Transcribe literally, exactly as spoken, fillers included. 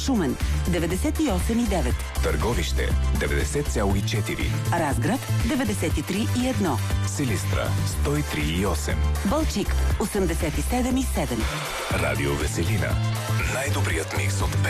Шумен деветдесет и осем и девет. Търговище деветдесет цяло и четири. Разград деветдесет и три и едно. Силистра сто и три и осем. Балчик осемдесет и седем и седем. Радио Веселина. Най-добрият микс от